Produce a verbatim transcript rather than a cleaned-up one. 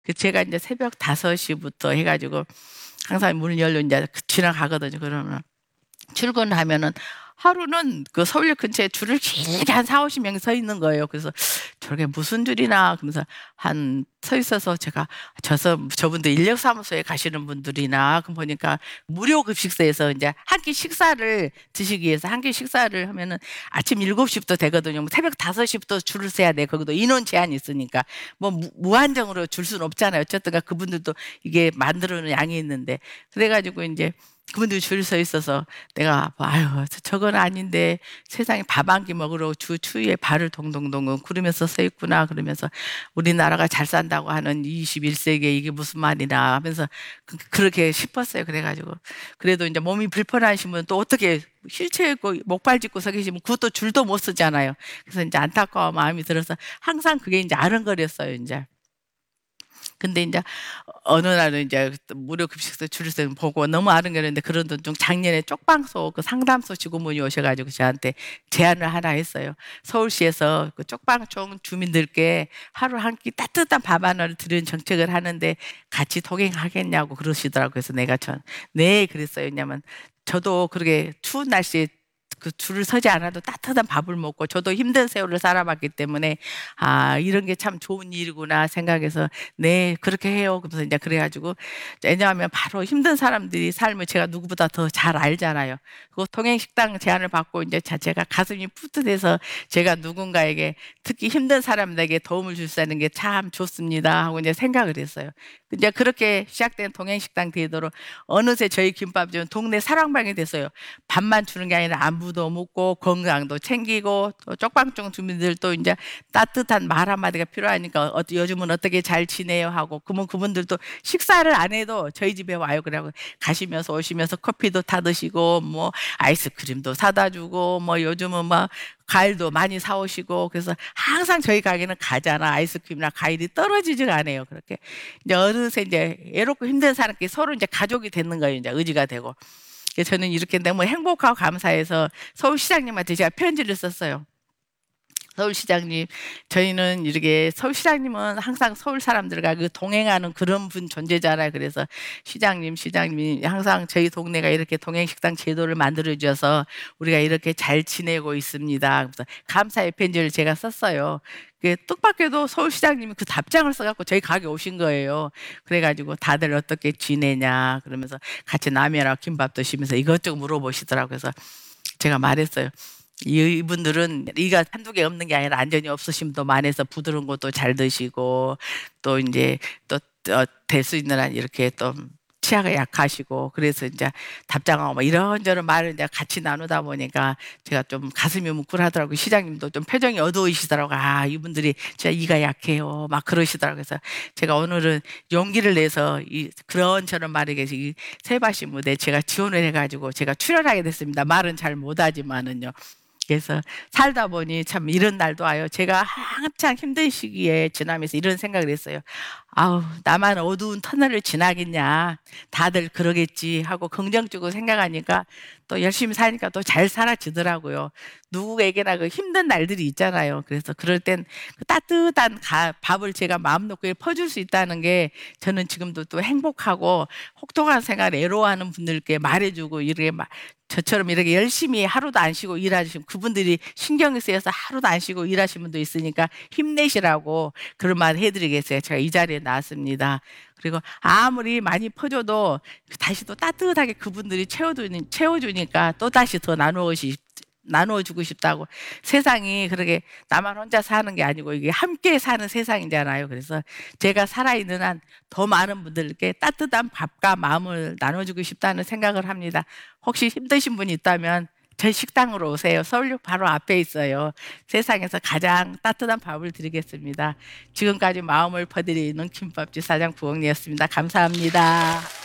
그 제가 이제 새벽 다섯 시부터 해가지고 항상 문을 열려 이제 지나가거든요. 그러면 출근하면은 하루는 그 서울역 근처에 줄을 길게 한 사오십 명이 서 있는 거예요. 그래서 저게 무슨 줄이나 그러면서 한 서 있어서 제가 저서 저분들 인력사무소에 가시는 분들이나 그럼 보니까 무료 급식소에서 이제 한 끼 식사를 드시기 위해서 한 끼 식사를 하면은 아침 일곱 시부터 되거든요. 뭐 새벽 다섯 시부터 줄을 서야 돼. 거기도 인원 제한이 있으니까 뭐 무, 무한정으로 줄 수는 없잖아요. 어쨌든 그분들도 이게 만들어놓은 양이 있는데 그래가지고 이제 그분들이 줄 서 있어서 내가 아유 저건 아닌데 세상에 밥 한 끼 먹으러 주 추위에 발을 동동동 구르면서 서 있구나 그러면서 우리나라가 잘 산다고 하는 이십일 세기에 이게 무슨 말이나 하면서 그, 그렇게 싶었어요. 그래가지고 그래도 이제 몸이 불편하신 분은 또 어떻게 휠체어 있고 목발 짚고 서 계시면 그것도 줄도 못 쓰잖아요. 그래서 이제 안타까운 마음이 들어서 항상 그게 이제 아른거렸어요. 이제. 근데 이제 어느 날은 이제 무료 급식소 줄을 서는 보고 너무 아른거렸는데 그런 중 작년에 쪽방소 그 상담소 직원분이 오셔가지고 저한테 제안을 하나 했어요. 서울시에서 그 쪽방촌 주민들께 하루 한 끼 따뜻한 밥 하나를 드리는 정책을 하는데 같이 동행하겠냐고 그러시더라고요. 그래서 내가 전 네 그랬어요. 왜냐면 저도 그렇게 추운 날씨에 그 줄을 서지 않아도 따뜻한 밥을 먹고 저도 힘든 세월을 살아봤기 때문에 아 이런 게 참 좋은 일이구나 생각해서 네 그렇게 해요. 그래서 이제 그래가지고 왜냐하면 바로 힘든 사람들이 삶을 제가 누구보다 더 잘 알잖아요. 그 통행식당 제안을 받고 이제 제가 가슴이 뿌듯해서 제가 누군가에게 특히 힘든 사람들에게 도움을 줄 수 있는 게 참 좋습니다 하고 이제 생각을 했어요. 이제 그렇게 시작된 통행식당 제도로 어느새 저희 김밥집은 동네 사랑방이 됐어요. 밥만 주는 게 아니라 안부도 묻고 건강도 챙기고 또 쪽방촌 주민들도 이제 따뜻한 말 한마디가 필요하니까 어, 요즘은 어떻게 잘 지내요 하고 그러면 그분들도 식사를 안 해도 저희 집에 와요. 그래고 가시면서 오시면서 커피도 타 드시고 뭐 아이스크림도 사다 주고 뭐 요즘은 막 과일도 많이 사오시고 그래서 항상 저희 가게는 과자나 아이스크림이나 과일이 떨어지지가 않아요. 그렇게 이제 어느새 이제 애롭고 힘든 사람끼리 서로 이제 가족이 되는 거예요. 이제 의지가 되고. 그래서 저는 이렇게 너무 행복하고 감사해서 서울시장님한테 제가 편지를 썼어요. 서울시장님, 저희는 이렇게 서울시장님은 항상 서울 사람들과 그 동행하는 그런 분 존재잖아요. 그래서 시장님, 시장님이 항상 저희 동네가 이렇게 동행식당 제도를 만들어 주셔서 우리가 이렇게 잘 지내고 있습니다. 그래서 감사의 편지를 제가 썼어요. 그 뜻밖에도 서울시장님이 그 답장을 써갖고 저희 가게 오신 거예요. 그래가지고 다들 어떻게 지내냐 그러면서 같이 라면하고 김밥 드시면서 이것저것 물어보시더라고요. 그래서 제가 말했어요. 이분들은 이가 한두 개 없는 게 아니라 안전이 없으신 분도 많아서 부드러운 것도 잘 드시고 또 이제 또 될 수 있는 한 이렇게 또 치아가 약하시고 그래서 이제 답장하고 막 이런저런 말을 이제 같이 나누다 보니까 제가 좀 가슴이 뭉클하더라고요. 시장님도 좀 표정이 어두우시더라고요. 아, 이분들이 진짜 이가 약해요. 막 그러시더라고요. 그래서 제가 오늘은 용기를 내서 이 그런 저런 말에게 이 세바시 무대 제가 지원을 해가지고 제가 출연하게 됐습니다. 말은 잘 못하지만은요. 그래서 살다 보니 참 이런 날도 와요. 제가 한창 힘든 시기에 지나면서 이런 생각을 했어요. 아우, 나만 어두운 터널을 지나겠냐. 다들 그러겠지 하고 긍정적으로 생각하니까 또 열심히 사니까 또 잘 살아지더라고요. 누구에게나 그 힘든 날들이 있잖아요. 그래서 그럴 땐 그 따뜻한 가, 밥을 제가 마음 놓고 퍼줄 수 있다는 게 저는 지금도 또 행복하고 혹독한 생활 애로워하는 분들께 말해주고 이렇게 막 저처럼 이렇게 열심히 하루도 안 쉬고 일하시는 그분들이 신경이 쓰여서 하루도 안 쉬고 일하시는 분도 있으니까 힘내시라고 그런 말 해드리겠어요. 제가 이 자리에 나왔습니다. 그리고 아무리 많이 퍼줘도 다시 또 따뜻하게 그분들이 채워주니, 채워주니까 또 다시 더 나누어 시 나누어주고 싶다고. 세상이 그렇게 나만 혼자 사는 게 아니고 이게 함께 사는 세상이잖아요. 그래서 제가 살아있는 한 더 많은 분들께 따뜻한 밥과 마음을 나눠주고 싶다는 생각을 합니다. 혹시 힘드신 분이 있다면 저희 식당으로 오세요. 서울역 바로 앞에 있어요. 세상에서 가장 따뜻한 밥을 드리겠습니다. 지금까지 마음을 퍼드리는 김밥집 사장 부엉이였습니다. 감사합니다.